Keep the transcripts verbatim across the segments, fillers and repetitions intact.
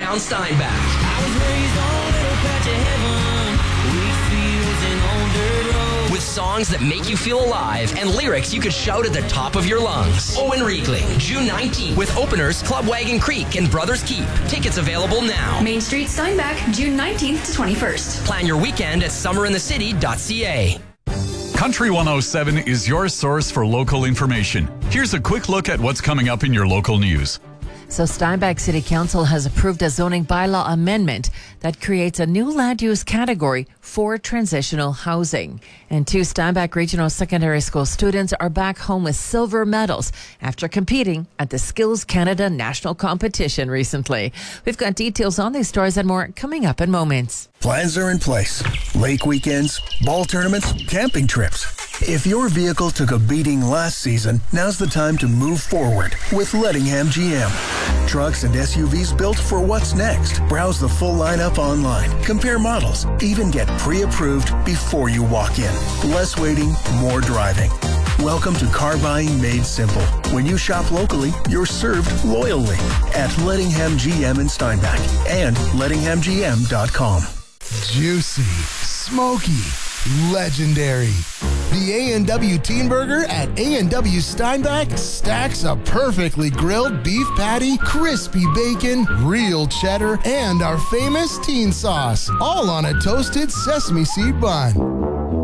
downtown Steinbach. I was raised on a little patch of heaven, wheat fields and on dirt roads. With songs that make you feel alive and lyrics you could shout at the top of your lungs. Owen Riegling, June nineteenth, with openers Club Wagon Creek and Brothers Keep. Tickets available now. Main Street, Steinbach, June nineteenth to twenty-first. Plan your weekend at summer in the city dot c a. Country one oh seven is your source for local information. Here's a quick look at what's coming up in your local news. So Steinbach City Council has approved a zoning bylaw amendment that creates a new land use category for transitional housing. And two Steinbach Regional Secondary School students are back home with silver medals after competing at the Skills Canada National Competition recently. We've got details on these stories and more coming up in moments. Plans are in place. Lake weekends, ball tournaments, camping trips. If your vehicle took a beating last season, now's the time to move forward with Lettingham G M. Trucks and S U Vs built for what's next. Browse the full lineup online. Compare models. Even get pre-approved before you walk in. Less waiting, more driving. Welcome to car buying made simple. When you shop locally, you're served loyally at Lettingham G M in Steinbach and lettingham g m dot com. Juicy, smoky, legendary. The A and W Teen Burger at A and W Steinbach stacks a perfectly grilled beef patty, crispy bacon, real cheddar, and our famous teen sauce, all on a toasted sesame seed bun.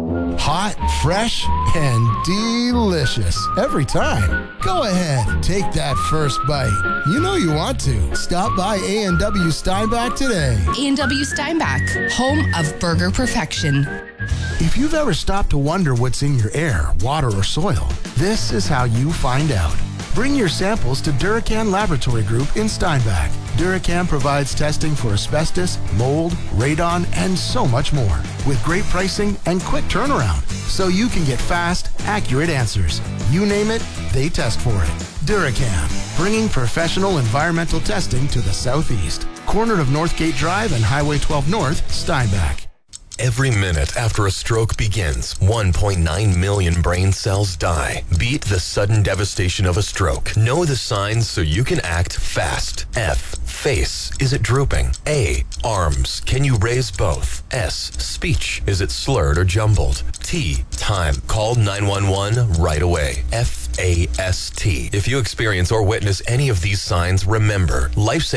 Hot, fresh, and delicious every time. Go ahead, take that first bite. You know you want to. Stop by A and W Steinbach today. A and W Steinbach, home of burger perfection. If you've ever stopped to wonder what's in your air, water, or soil, this is how you find out. Bring your samples to Duracan Laboratory Group in Steinbach. Duracan provides testing for asbestos, mold, radon, and so much more, with great pricing and quick turnaround, so you can get fast, accurate answers. You name it, they test for it. Duracan, bringing professional environmental testing to the Southeast. Corner of Northgate Drive and Highway twelve North, Steinbach. Every minute after a stroke begins, one point nine million brain cells die. Beat the sudden devastation of a stroke. Know the signs so you can act fast. F. Face. Is it drooping? A. Arms. Can you raise both? S. Speech. Is it slurred or jumbled? T. Time. Call nine one one right away. F A S T. If you experience or witness any of these signs, remember, life